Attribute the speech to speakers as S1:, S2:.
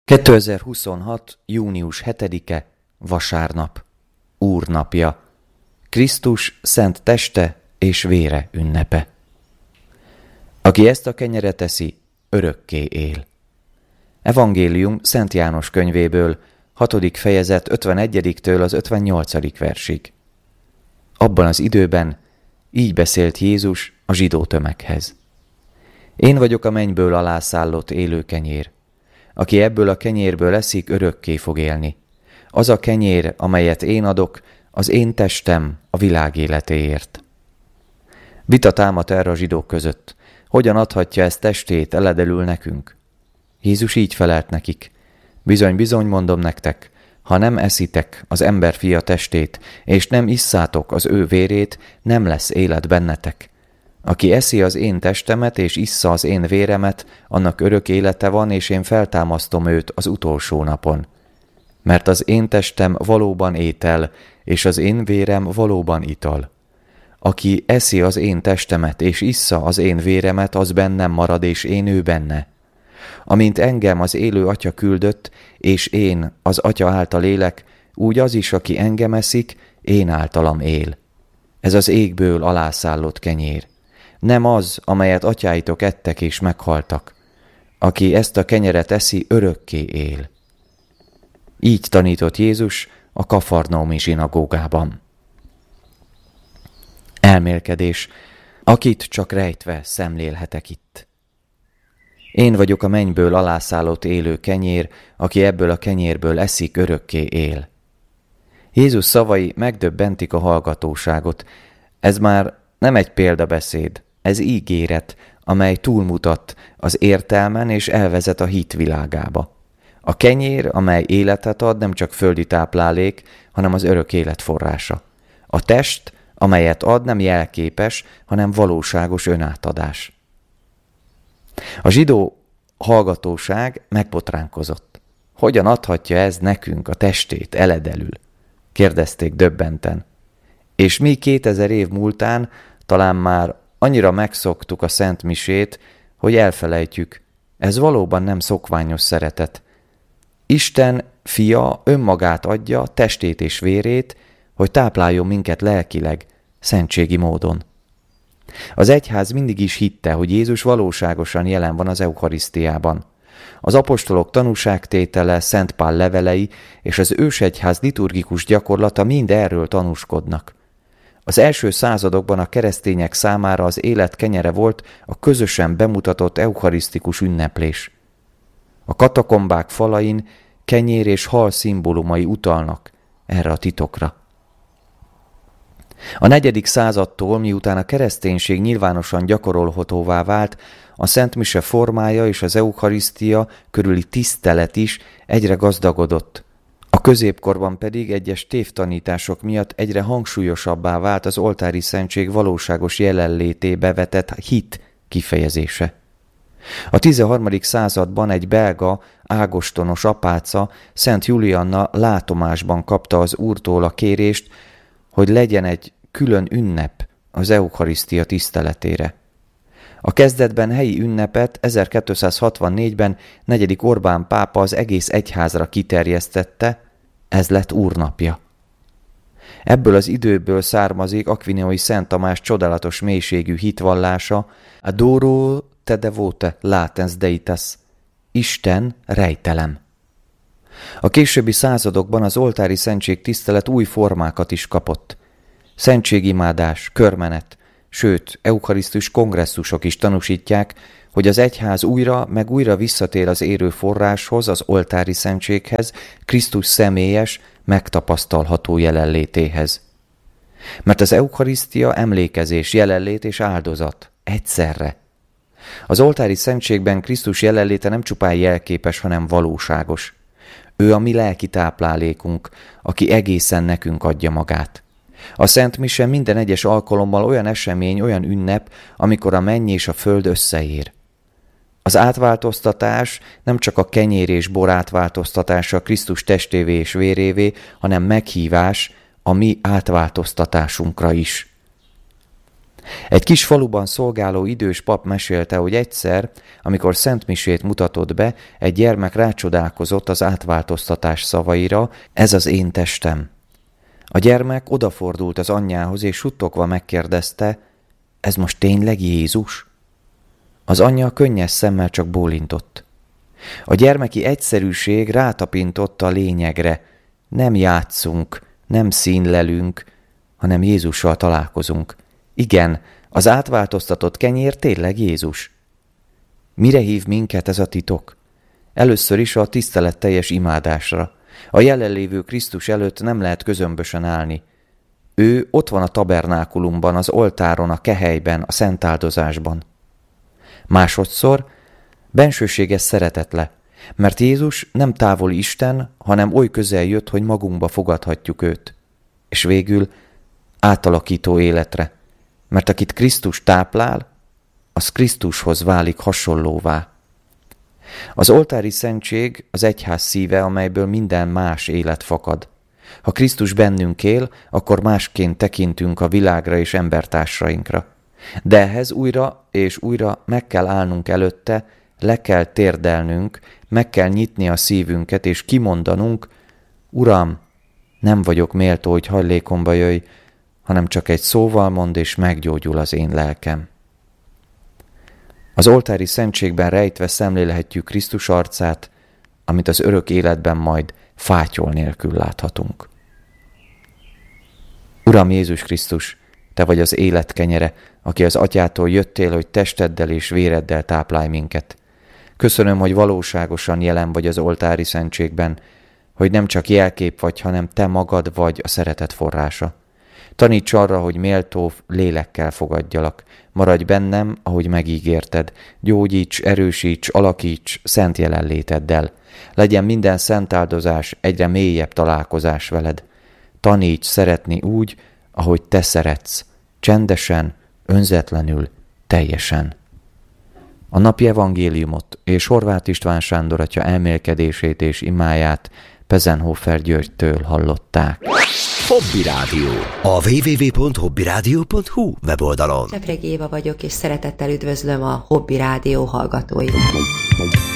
S1: 2026. június 7-e, vasárnap, Úrnapja, Krisztus szent teste és vére ünnepe. Aki ezt a kenyeret eszi, örökké él. Evangélium Szent János könyvéből, 6. fejezet 51-től az 58. versig. Abban az időben így beszélt Jézus a zsidó tömeghez. Én vagyok a mennyből alászállott élő kenyér. Aki ebből a kenyérből eszik, örökké fog élni. Az a kenyér, amelyet én adok, az én testem a világ életéért. Vita támadt erre a zsidók között. Hogyan adhatja ezt testét eledelül nekünk? Jézus így felelt nekik. Bizony, bizony mondom nektek, ha nem eszitek az emberfia testét, és nem isszátok az ő vérét, nem lesz élet bennetek. Aki eszi az én testemet és issza az én véremet, annak örök élete van, és én feltámasztom őt az utolsó napon. Mert az én testem valóban étel, és az én vérem valóban ital. Aki eszi az én testemet és issza az én véremet, az bennem marad, és én ő benne. Amint engem az élő Atya küldött, és én az Atya által élek, úgy az is, aki engem eszik, én általam él. Ez az égből alászállott kenyér. Nem az, amelyet atyáitok ettek és meghaltak. Aki ezt a kenyeret eszi, örökké él. Így tanított Jézus a kafarnaumi zsinagógában. Elmélkedés, akit csak rejtve szemlélhetek itt. Én vagyok a mennyből alászállott élő kenyér, aki ebből a kenyérből eszik, örökké él. Jézus szavai megdöbbentik a hallgatóságot. Ez már nem egy példabeszéd, ez ígéret, amely túlmutat az értelmen és elvezet a hit világába. A kenyér, amely életet ad, nem csak földi táplálék, hanem az örök élet forrása. A test, amelyet ad, nem jelképes, hanem valóságos önátadás. A zsidó hallgatóság megbotránkozott. Hogyan adhatja ez nekünk a testét eledelül? Kérdezték döbbenten. És mi 2000 év múltán talán már annyira megszoktuk a Szent Misét, hogy elfelejtjük. Ez valóban nem szokványos szeretet. Isten fia önmagát adja, testét és vérét, hogy tápláljon minket lelkileg, szentségi módon. Az egyház mindig is hitte, hogy Jézus valóságosan jelen van az eukarisztiában. Az apostolok tanúságtétele, Szent Pál levelei és az ősegyház liturgikus gyakorlata mind erről tanúskodnak. Az első századokban a keresztények számára az élet kenyere volt a közösen bemutatott eukarisztikus ünneplés. A katakombák falain kenyér és hal szimbólumai utalnak erre a titokra. A 4. századtól, miután a kereszténység nyilvánosan gyakorolhatóvá vált, a Szent Mise formája és az eukarisztia körüli tisztelet is egyre gazdagodott. A középkorban pedig egyes tévtanítások miatt egyre hangsúlyosabbá vált az oltári szentség valóságos jelenlétébe vetett hit kifejezése. A 13. században egy belga, ágostonos apáca, Szent Julianna látomásban kapta az Úrtól a kérést, hogy legyen egy külön ünnep az eukarisztia tiszteletére. A kezdetben helyi ünnepet 1264-ben 4. Orbán pápa az egész egyházra kiterjesztette, ez lett Úrnapja. Ebből az időből származik Aquinói Szent Tamás csodálatos mélységű hitvallása, Adoro te devote latens deitas, Isten rejtelem. A későbbi századokban az oltári szentség tisztelet új formákat is kapott. Szentségimádás, körmenet, sőt, eukarisztus kongresszusok is tanúsítják, hogy az egyház újra meg újra visszatér az érő forráshoz, az oltári szentséghez, Krisztus személyes, megtapasztalható jelenlétéhez. Mert az eukarisztia emlékezés, jelenlét és áldozat egyszerre. Az oltári szentségben Krisztus jelenléte nem csupán jelképes, hanem valóságos. Ő a mi lelki táplálékunk, aki egészen nekünk adja magát. A Szent Mise minden egyes alkalommal olyan esemény, olyan ünnep, amikor a menny és a föld összeér. Az átváltoztatás nem csak a kenyér és bor átváltoztatása Krisztus testévé és vérévé, hanem meghívás a mi átváltoztatásunkra is. Egy kis faluban szolgáló idős pap mesélte, hogy egyszer, amikor szentmisét mutatott be, egy gyermek rácsodálkozott az átváltoztatás szavaira, ez az én testem. A gyermek odafordult az anyjához, és suttogva megkérdezte, ez most tényleg Jézus? Az anyja könnyes szemmel csak bólintott. A gyermeki egyszerűség rátapintott a lényegre. Nem játszunk, nem színlelünk, hanem Jézussal találkozunk. Igen, az átváltoztatott kenyér tényleg Jézus. Mire hív minket ez a titok? Először is a tiszteletteljes imádásra. A jelenlévő Krisztus előtt nem lehet közömbösen állni. Ő ott van a tabernákulumban, az oltáron, a kehelyben, a szentáldozásban. Másodszor bensőséges szeretetle, mert Jézus nem távoli Isten, hanem oly közel jött, hogy magunkba fogadhatjuk őt. És végül átalakító életre, mert akit Krisztus táplál, az Krisztushoz válik hasonlóvá. Az oltári szentség az egyház szíve, amelyből minden más élet fakad. Ha Krisztus bennünk él, akkor másként tekintünk a világra és embertársainkra. De ehhez újra és újra meg kell állnunk előtte, le kell térdelnünk, meg kell nyitni a szívünket és kimondanunk, Uram, nem vagyok méltó, hogy hajlékomba jöjj, hanem csak egy szóval mondd, és meggyógyul az én lelkem. Az oltári szentségben rejtve szemlélhetjük Krisztus arcát, amit az örök életben majd fátyol nélkül láthatunk. Uram Jézus Krisztus, Te vagy az élet kenyere, aki az Atyától jöttél, hogy testeddel és véreddel táplálj minket. Köszönöm, hogy valóságosan jelen vagy az oltári szentségben, hogy nem csak jelkép vagy, hanem Te magad vagy a szeretet forrása. Taníts arra, hogy méltó lélekkel fogadjalak. Maradj bennem, ahogy megígérted. Gyógyíts, erősíts, alakíts szent jelenléteddel. Legyen minden szentáldozás egyre mélyebb találkozás veled. Taníts szeretni úgy, ahogy Te szeretsz. Csendesen, önzetlenül, teljesen. A napi evangéliumot és Horváth István Sándor atya elmélkedését és imáját Pezenhofer Györgytől hallották.
S2: Hobby Rádió. A www.hobbyradio.hu weboldalon.
S3: Csepregi Éva vagyok, és szeretettel üdvözlöm a Hobby Rádió hallgatóit.